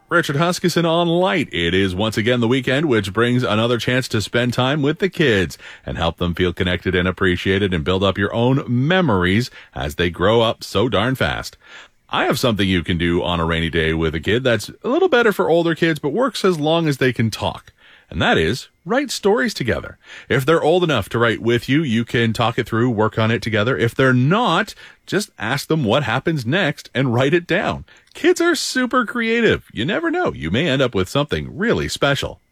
Richard Huskisson on Light. It is once again the weekend, which brings another chance to spend time with the kids and help them feel connected and appreciated and build up your own memories as they grow up so darn fast. I have something you can do on a rainy day with a kid that's a little better for older kids, but works as long as they can talk. And that is, write stories together. If they're old enough to write with you, you can talk it through, work on it together. If they're not, just ask them what happens next and write it down. Kids are super creative. You never know. You may end up with something really special.